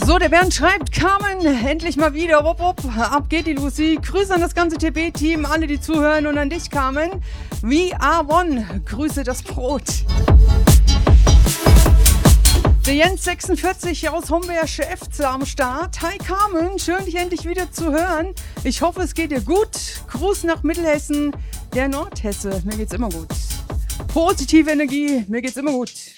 So, der Bernd schreibt, Carmen, endlich mal wieder, wupp, wupp, ab geht die Lucy. Grüße an das ganze TB-Team, alle, die zuhören und an dich, Carmen. We are one, grüße das Brot. Der Jens 46 aus Homberg Efze am Start. Hi Carmen, schön dich endlich wieder zu hören. Ich hoffe, es geht dir gut. Gruß nach Mittelhessen, der Nordhesse. Mir geht's immer gut. Positive Energie, mir geht's immer gut.